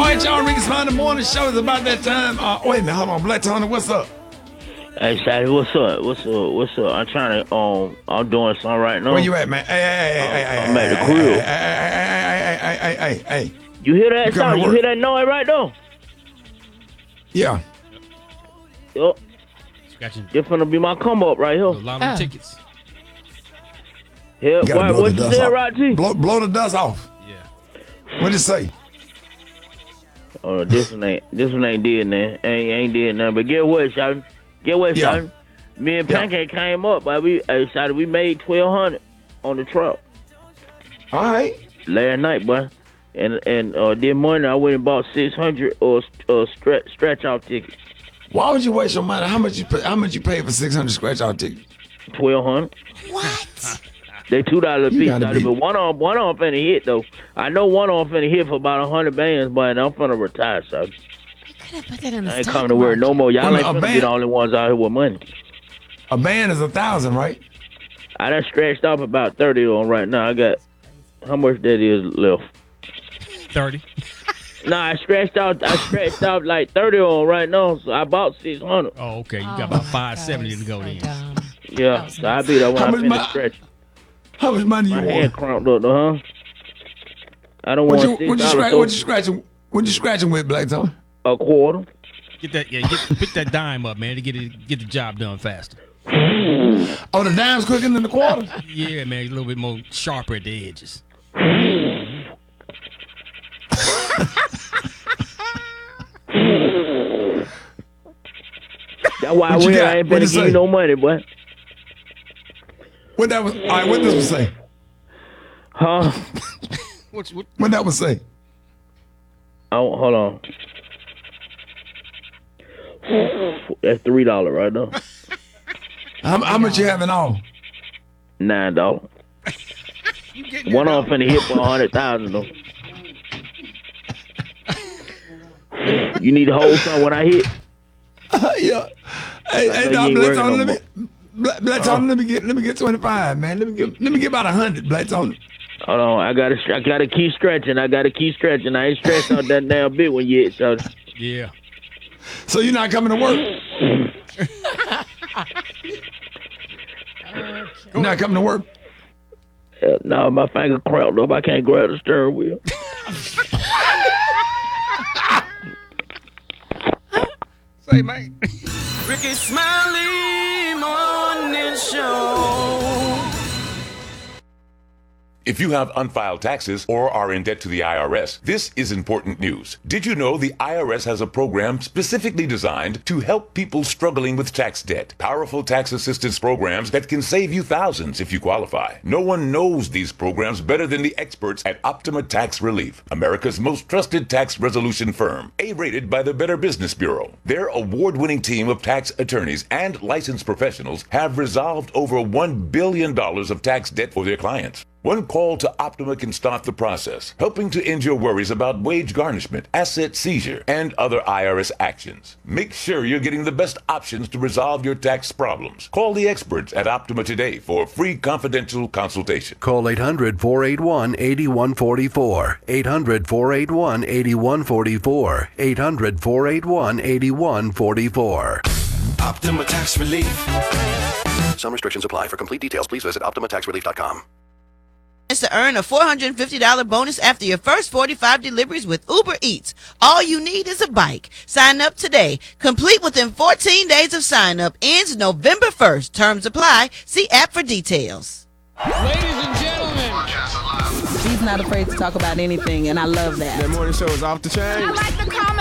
right, y'all. Ricky Smiley Morning Show is about that time. Wait a minute, hold on. Black Tony, what's up? Hey, Shotty, what's up? What's up? I'm trying to, I'm doing something right now. Where you at, man? Hey, I'm at the crib. Hey. You hear that sound? You hear that noise right now? Yeah. Yup. It's gonna be my come up right here. A lot of tickets. Yeah, what you said, right, G? Blow the dust off. Yeah. What'd it say? Oh, this one ain't did nothing. Ain't did nothing. But get what, Shotty? Shotty? Me and Pancake came up, but we made $1,200 on the truck. All right. Last night, boy. And this morning I went and bought 600 stretch out tickets. Why would you waste your money? How much you pay for 600 scratch out tickets? $1,200. What? They $2 a piece, but one on finna hit though. I know one on finna hit for about 100 bands, but I'm finna retire, so Put that in the I ain't stock coming to work no more. Y'all ain't finna be the only ones out here with money. A band is 1,000, right? I done scratched off about 30 on right now. I got how much that is left? 30. Nah, I scratched out like 30 on right now, so I bought 600. Oh, okay. You got about 570 to go then. Yeah, so I be the one I finish stretching. How much money you want? My hand cramped up, huh? I don't want $6. What you scratching with, Black Tony? A quarter. Get that, pick that dime up, man, to get the job done faster. Oh, the dime's quicker than the quarter? Yeah, man, a little bit more sharper at the edges. That's why I ain't better give you no money, boy. What that was? All right, what this was say? Huh? What that was say? Oh, hold on. That's $3 right now. How much you having on? $9. One on finna hit for 100,000 though. You need to hold something when I hit. Yeah. Hey, Black Tony, Black Tony, let me get 25, man. Let me get about 100, Black Tony. Hold on, I gotta keep stretching. I ain't stretched out that damn bit when you hit, so. Yeah. So you're not coming to work? You're not coming to work? No, my finger cramped up. I can't grab the steering wheel. Say, man. Ricky Smiley Morning Show. If you have unfiled taxes or are in debt to the IRS, this is important news. Did you know the IRS has a program specifically designed to help people struggling with tax debt? Powerful tax assistance programs that can save you thousands if you qualify. No one knows these programs better than the experts at Optima Tax Relief, America's most trusted tax resolution firm, A-rated by the Better Business Bureau. Their award-winning team of tax attorneys and licensed professionals have resolved over $1 billion of tax debt for their clients. One call to Optima can start the process, helping to end your worries about wage garnishment, asset seizure, and other IRS actions. Make sure you're getting the best options to resolve your tax problems. Call the experts at Optima today for a free confidential consultation. Call 800-481-8144. 800-481-8144. 800-481-8144. Optima Tax Relief. Some restrictions apply. For complete details, please visit OptimaTaxRelief.com. To earn a $450 bonus after your first 45 deliveries with Uber Eats. All you need is a bike. Sign up today. Complete within 14 days of sign up. Ends November 1st. Terms apply. See app for details. Ladies and gentlemen. He's not afraid to talk about anything, and I love that. That morning show is off the chain. I like the comment.